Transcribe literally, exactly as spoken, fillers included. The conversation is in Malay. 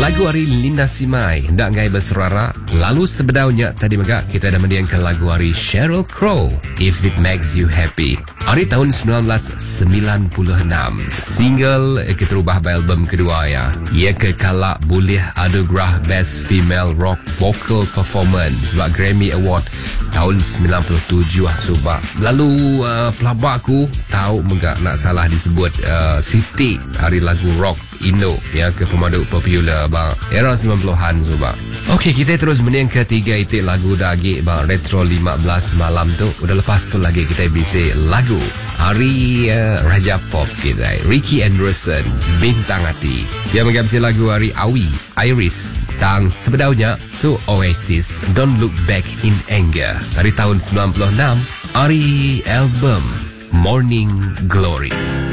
Lagu hari Linda Simai hendak ngai berserara. Lalu sebedaunya tadi megak kita dah mendiangkan lagu hari Sheryl Crow, If It Makes You Happy. Hari tahun sembilan belas sembilan puluh enam. Single kita rubah album kedua ya. Ia kekalak boleh anugerah Best Female Rock Vocal Performance sebab Grammy Award tahun sembilan puluh tujuh sebab. Lalu uh, pelabak aku tahu megak nak salah disebut uh, Siti hari lagu rock Indo ya ke pemandu popular bang era sembilan puluhan sebab. Okey, kita terus menang ketiga itik lagu dagi bang Retro lima belas malam tu. Udah lepas tu lagi kita bisa lagu hari uh, Raja Pop kita Ricky Anderson Bintang Hati. Dia mengabsi lagu hari Awi Iris tang sebedaunya tu Oasis Don't Look Back in Anger dari tahun sembilan puluh enam hari album Morning Glory.